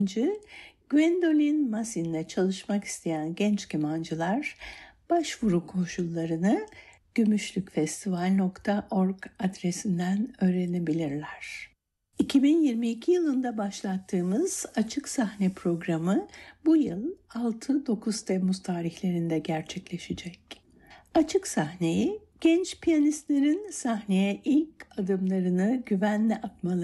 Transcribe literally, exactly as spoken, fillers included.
Gwendolyn Massin'le çalışmak isteyen genç kemancılar başvuru koşullarını gümüşlükfestival nokta org adresinden öğrenebilirler. iki bin yirmi iki yılında başlattığımız Açık Sahne programı bu yıl altı dokuz Temmuz tarihlerinde gerçekleşecek. Açık Sahneyi genç piyanistlerin sahneye ilk adımlarını güvenle atmaları